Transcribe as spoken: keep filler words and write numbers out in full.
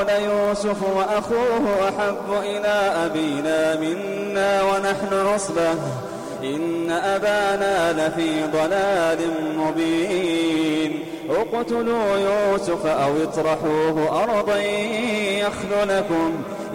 يوسف وأخوه أحب إلى أبينا منا ونحن عصبة إن أبانا لفي ضلال مبين اقتلوا يوسف أو اطرحوه أرضا يخل لكم